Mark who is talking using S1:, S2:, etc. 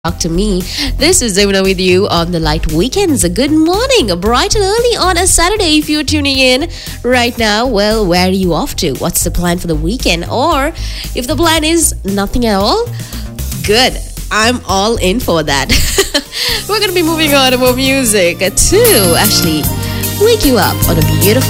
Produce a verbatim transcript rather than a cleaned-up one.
S1: talk to me. This is Zimna with you on the Light Weekends. Good morning, bright and early on a Saturday if you're tuning in right now. Well, where are you off to? What's the plan for the weekend? Or if the plan is nothing at all, good. I'm all in for that. We're going to be moving on to more music to actually wake you up on a beautiful